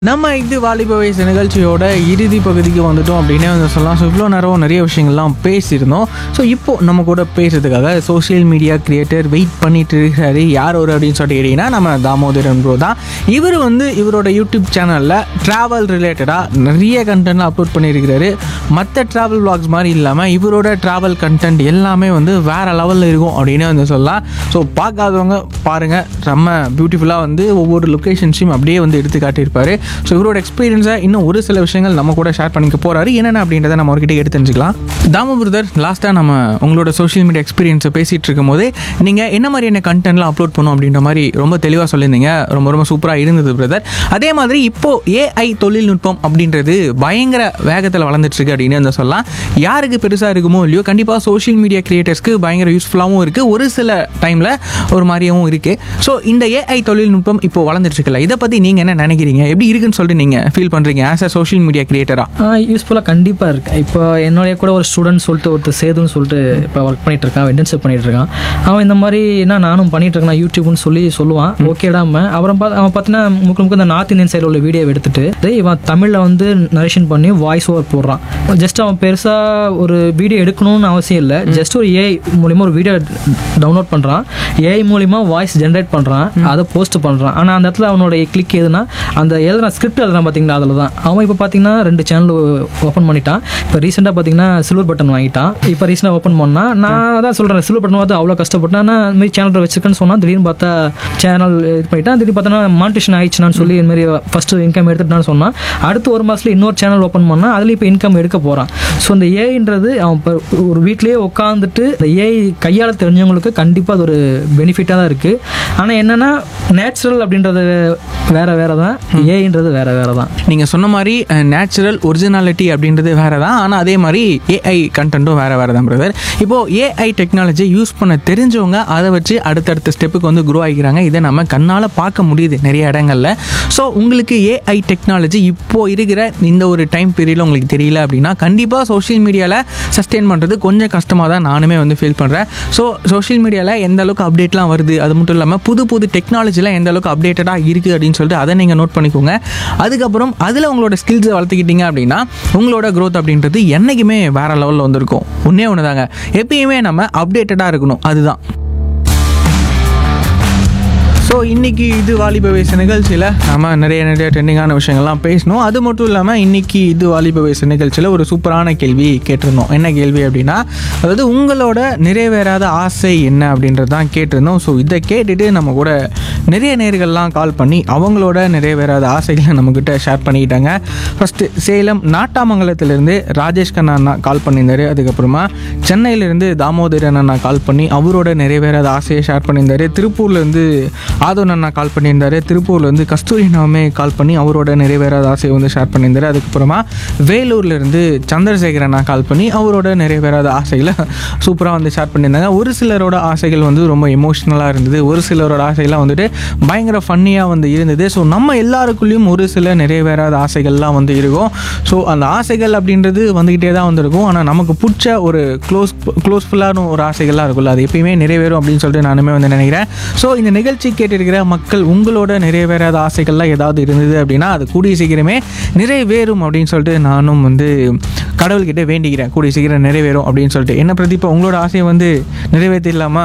நம்ம இது வாலிப வயசு நிகழ்ச்சியோட இறுதி பகுதிக்கு வந்துட்டோம் அப்படின்னே வந்து சொல்லலாம். ஸோ இவ்வளோ நேரம் நிறைய விஷயங்கள்லாம் பேசியிருந்தோம். ஸோ இப்போது நம்ம கூட பேசுறதுக்காக சோஷியல் மீடியா கிரியேட்டர் வெயிட் பண்ணிட்டு இருக்காரு. யார் ஒரு அப்படின்னு சொல்லிட்டு கேட்டிங்கன்னா நம்ம தாமோதரன் ப்ரோ தான். இவர் வந்து இவரோட யூடியூப் சேனலில் ட்ராவல் ரிலேட்டடாக நிறைய கண்டென்ட்லாம் அப்லோட் பண்ணியிருக்கிறாரு. மற்ற ட்ராவல் விளாக்ஸ் மாதிரி இல்லாமல் இவரோட ட்ராவல் கண்டென்ட் எல்லாமே வந்து வேறு லெவலில் இருக்கும் அப்படின்னு வந்து சொல்லலாம். ஸோ பார்க்காதவங்க பாருங்கள், ரொம்ப பியூட்டிஃபுல்லாக வந்து ஒவ்வொரு லொக்கேஷன்ஸையும் அப்படியே வந்து எடுத்து காட்டியிருப்பார். ஸோ இவரோட எக்ஸ்பீரியன்ஸை இன்னும் ஒரு சில விஷயங்கள் நம்ம கூட ஷேர் பண்ணிக்க போகிறாரு. என்னென்ன அப்படின்றத நம்ம அவர்கிட்ட எடுத்து தெரிஞ்சுக்கலாம். தாமு பிரதர், லாஸ்ட்டாக நம்ம உங்களோட சோஷியல் மீடியா எக்ஸ்பீரியன்ஸை பேசிகிட்டு இருக்கும் போதே நீங்கள் என்ன மாதிரியான கண்டென்ட்லாம் அப்லோட் பண்ணும் அப்படின்ற மாதிரி ரொம்ப தெளிவாக சொல்லியிருந்தீங்க. ரொம்ப ரொம்ப சூப்பராக இருந்தது பிரதர். அதே மாதிரி இப்போது ஏஐ தொழில்நுட்பம் அப்படின்றது பயங்கர வேகத்தில் வளர்ந்துட்டுருக்கு அப்படின்னு வந்து சொல்லலாம். யாருக்கு பெருசாக இருக்குமோ இல்லையோ, கண்டிப்பாக சோஷியல் மீடியா கிரியேட்டர்ஸ்க்கு பயங்கர யூஸ்ஃபுல்லாகவும் இருக்குது, ஒரு சில டைமில் ஒரு மாதிரியாகவும் இருக்குது. ஸோ இந்த ஏஐ தொழில்நுட்பம் இப்போ வளர்ந்துட்டுருக்குல்ல, இதை பற்றி நீங்கள் என்ன நினைக்கிறீங்க? எப்படி இருக்குன்னு சொல்லிட்டு நீங்கள் ஃபீல் பண்ணுறீங்க ஆஸ் அ சோஷியல் மீடியா கிரியேட்டராக? யூஸ்ஃபுல்லாக கண்டிப்பாக இருக்குது. இப்போ என்னுடைய கூட ஒரு ஸ்டூடெண்ட் சொல்லிட்டு ஒருத்தர் சேதுன்னு சொல்லிட்டு இப்போ ஒர்க் பண்ணிட்டு இருக்கான், இன்டர்ன்ஷிப் பண்ணிட்டு இருக்கான். அவன் இந்த மாதிரி என்ன நானும் பண்ணிட்டு இருக்கேன் யூடியூப்னு சொல்லுவான். ஓகேடாம அப்புறம் அவன் பார்த்தீங்கன்னா முழுக்க இந்த நார்த் இந்தியன் சைடில் உள்ள வீடியோ எடுத்துட்டு இவன் தமிழில் வந்து நரேஷன் பண்ணி வாய்ஸ் ஓவர் போடுறான். ஜஸ்ட் அவன் பெருசாக ஒரு வீடியோ எடுக்கணும்னு அவசியம் இல்லை. ஜஸ்ட் ஒரு ஏஐ மூலிமா ஒரு வீடியோ டவுன்லோட் பண்ணுறான், ஏஐ மூலிமா வாய்ஸ் ஜென்ரேட் பண்ணுறான், அதை போஸ்ட் பண்ணுறான். ஆனால் அந்த இடத்துல அவனோட கிளிக் எதுனா அந்த எழுதுனா ஸ்கிரிப்ட் எழுதுனா பார்த்தீங்களா, அதில் தான் அவன் இப்போ பார்த்தீங்கன்னா 2 சேனல் ஓப்பன் பண்ணிட்டான். இப்போ ரீசெண்டாக பார்த்தீங்கன்னா சில்வர் பட்டன் வாங்கிட்டான். இப்போ ரீசெண்டாக ஓப்பன் பண்ணால் நான் தான் சொல்கிறேன், சில்வர் பட்டன் பார்த்து அவ்வளோ கஷ்டப்பட்டேன். நான் இந்த மாதிரி சேனல் வச்சிருக்கேன்னு சொன்னால் திடீர்னு பார்த்தா சேனல் இது பண்ணிட்டான். திடீர்னு பார்த்தோன்னா மானிட்டேஷன் ஆயிடுச்சுன்னு சொல்லி இந்த மாதிரி ஃபஸ்ட்டு இன்கம் எடுத்துட்டான்னு சொன்னால் அடுத்து ஒரு மாதத்தில் இன்னொரு சேனல் ஓப்பன் பண்ணால் அதில் இப்போ இன்கம் எடுக்க போகிறான். ஸோ இந்த ஏஐன்றது அவன் இப்போ ஒரு வீட்லேயே உட்காந்துட்டு இந்த ஏஐ கையாள தெரிஞ்சவங்களுக்கு கண்டிப்பாக அது ஒரு பெனிஃபிட்டாக தான் இருக்குது. ஆனால் என்னென்னா நேச்சுரல் அப்படின்றது வேறு தான், ஏஐன்றது வேறு தான். நீங்கள் சொன்ன மாதிரி நேச்சுரல் ஒரிஜினாலிட்டி அப்படின்றது வேறு தான், ஆனால் அதே மாதிரி ஏஐ கண்டென்ட்டும் வேறு தான் பிரதர். இப்போது ஏஐ டெக்னாலஜி யூஸ் பண்ண தெரிஞ்சவங்க அதை வச்சு அடுத்தடுத்த ஸ்டெப்புக்கு வந்து க்ரோ ஆகிக்கிறாங்க. இதை நம்ம கண்ணால் பார்க்க முடியுது நிறைய இடங்களில். ஸோ உங்களுக்கு ஏஐ டெக்னாலஜி இப்போது இருக்கிற இந்த ஒரு டைம் பீரியடில் உங்களுக்கு தெரியல அப்படின்னா கண்டிப்பாக சோஷியல் மீடியாவில் சஸ்டெயின் பண்ணுறது கொஞ்சம் கஷ்டமாக தான் நானுமே வந்து ஃபீல் பண்ணுறேன். ஸோ சோஷியல் மீடியாவில் எந்த அளவுக்கு அப்டேட்லாம் வருது, அது மட்டும் இல்லாமல் புது டெக்னாலஜிலாம் எந்த அளவுக்கு அப்டேட்டடாக இருக்குது அப்படின்னு சொல்லிட்டு அதை நீங்கள் நோட் பண்ணிக்கோங்க. அதுக்கப்புறம் அதில் உங்களோட ஸ்கில்ஸை வளர்த்துக்கிட்டீங்க அப்படின்னா உங்களோட க்ரோத் அப்படின்றது என்றைக்குமே வேறு லெவலில் வந்திருக்கும். ஒன்றே ஒன்று தாங்க, எப்பயுமே நம்ம அப்டேட்டடாக இருக்கணும், அதுதான். ஸோ இன்றைக்கி இது வாலிப வயசு நிகழ்ச்சியில் நம்ம நிறைய ட்ரெண்டிங்கான விஷயங்கள்லாம் பேசணும். அது மட்டும் இல்லாமல் இன்றைக்கி இது வாலிப வயசு நிகழ்ச்சியில் ஒரு சூப்பரான கேள்வி கேட்டிருந்தோம். என்ன கேள்வி அப்படின்னா, அதாவது உங்களோட நிறைவேறாத ஆசை என்ன அப்படின்றது தான் கேட்டிருந்தோம். ஸோ இதை கேட்டுட்டு நம்ம கூட நிறைய நேர்கள்லாம் கால் பண்ணி அவங்களோட நிறைவேறாத ஆசைகளை நம்மக்கிட்ட ஷேர் பண்ணிக்கிட்டாங்க. ஃபஸ்ட்டு சேலம் நாட்டாமங்கலத்திலேருந்து ராஜேஷ் கண்ணா அண்ணா கால் பண்ணியிருந்தார். அதுக்கப்புறமா சென்னையிலேருந்து தாமோதரன் அண்ணா கால் பண்ணி அவரோட நிறைவேறாத ஆசையை ஷேர் பண்ணியிருந்தார். திருப்பூர்லேருந்து ஆதவன் அண்ணா கால் பண்ணியிருந்தார். திருப்பூர்லேருந்து கஸ்தூரி அண்ணாவுமே கால் பண்ணி அவரோட நிறைவேறாத ஆசையை வந்து ஷேர் பண்ணியிருந்தார். அதுக்கப்புறமா வேலூர்லேருந்து சந்திரசேகர் அண்ணா கால் பண்ணி அவரோட நிறைவேறாத ஆசைகளை சூப்பராக வந்து ஷேர் பண்ணியிருந்தாங்க. ஒரு சிலரோட ஆசைகள் வந்து ரொம்ப எமோஷ்னலாக இருந்தது, ஒரு சிலரோட ஆசைகள்லாம் வந்துட்டு பயங்கர ஃபன்னியாக வந்து இருந்தது. ஸோ நம்ம எல்லாருக்குள்ளேயும் ஒரு சில நிறைவேறாத ஆசைகள்லாம் வந்து இருக்கும். ஸோ அந்த ஆசைகள் அப்படின்றது வந்துக்கிட்டே தான் வந்துருக்கும். ஆனால் நமக்கு பிடிச்ச ஒரு க்ளோஸ்ஃபுல்லான ஒரு ஆசைகள்லாம் இருக்குல்ல, அது எப்பயுமே நிறைவேறும் அப்படின்னு சொல்லிட்டு நானுமே வந்து நினைக்கிறேன். ஸோ இந்த நிகழ்ச்சி கேட்டிருக்கிற மக்கள் உங்களோட நிறைவேறாத ஆசைகள்லாம் ஏதாவது இருந்தது அப்படின்னா அது கூடிய சீக்கிரமே நிறைவேறும் அப்படின்னு சொல்லிட்டு நானும் வந்து கடவுள்கிட்ட வேண்டிக்கிறேன், கூடிய சீக்கிரம் நிறைவேறும் அப்படின்னு சொல்லிட்டு. என்ன பிரதீபா, உங்களோட ஆசையை வந்து நிறைவேற்றிடலாமா?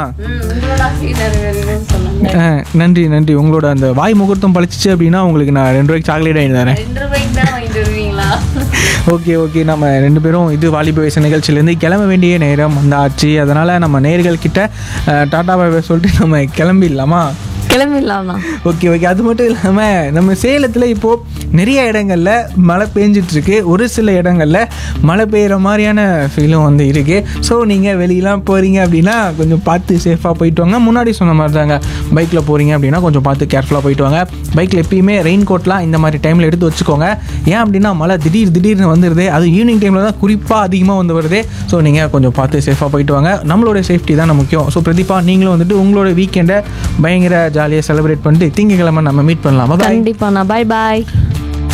நன்றி. உங்களோட அந்த வாய் முகூர்த்தம் பழிச்சிச்சு அப்படின்னா உங்களுக்கு நான் 2 ரூபாய்க்கு சாக்லேட் வாங்கி தரேன். ஓகே, நம்ம 2 பேரும் இது வாலிப வயசு நிகழ்ச்சியிலேருந்து கிளம்ப வேண்டிய நேரம் வந்தாச்சு. அதனால் நம்ம நேயர்கள் கிட்ட டாடா பாய் சொல்லிட்டு நம்ம கிளம்பிடலாமா? ஓகே. அது மட்டும் இல்லாமல் நம்ம சேலத்தில் இப்போது நிறைய இடங்களில் மழை பெஞ்சிட்ருக்கு, ஒரு சில இடங்களில் மழை பெய்கிற மாதிரியான ஃபீலும் வந்து இருக்குது. ஸோ நீங்கள் வெளியெலாம் போகிறீங்க அப்படின்னா கொஞ்சம் பார்த்து சேஃபாக போயிட்டு வாங்க. முன்னாடி சொன்ன மாதிரி தாங்க, பைக்கில் போகிறீங்க அப்படின்னா கொஞ்சம் பார்த்து கேர்ஃபுல்லாக போயிட்டு வாங்க. பைக்கில் எப்பயுமே ரெயின் கோட்லாம் இந்த மாதிரி டைமில் எடுத்து வச்சுக்கோங்க. ஏன் அப்படின்னா மழை திடீர்னு வந்துடுது, அது ஈவினிங் டைமில் தான் குறிப்பாக அதிகமாக வந்து வருது. ஸோ நீங்கள் கொஞ்சம் பார்த்து சேஃபாக போயிட்டு வாங்க. நம்மளோட சேஃப்டி தான் முக்கியம். ஸோ பிரதீபா, நீங்களும் வந்துட்டு உங்களோட வீக்கெண்டை பயங்கர ஜாலியாக செலிப்ரேட் பண்ணிட்டு திங்கக்கிழமை நம்ம மீட் பண்ணலாம். கண்டிப்பாண்ணா, பாய்.